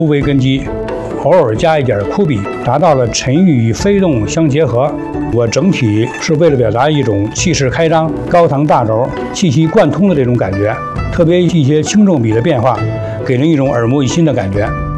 无为根基，偶尔加一点枯笔，达到了沉郁与飞动相结合。我整体是为了表达一种气势开张、高堂大轴、气息贯通的这种感觉，特别一些轻重笔的变化，给人一种耳目一新的感觉。